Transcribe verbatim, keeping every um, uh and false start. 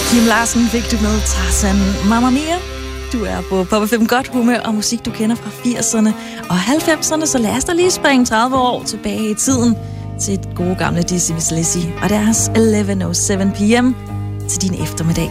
Kim Larsen fik du med Tarzan. Mamma Mia. Du er på Pop F M godt humør og musik, du kender fra firserne og halvfemserne, så lad os da lige springe tredive år tilbage i tiden til et gode gamle Dizzy Miss Lizzy og deres elleve oh syv p m til din eftermiddag.